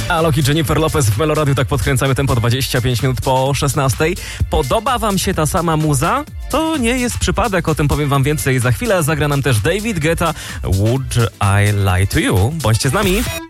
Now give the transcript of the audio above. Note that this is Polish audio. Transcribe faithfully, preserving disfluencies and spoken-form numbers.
Alok i Jennifer Lopez w Meloradiu, tak podkręcamy tempo dwadzieścia pięć minut po szesnastej. Podoba wam się ta sama muza? To nie jest przypadek, o tym powiem wam więcej za chwilę. Zagra nam też David Guetta, Would I Lie to You? Bądźcie z nami.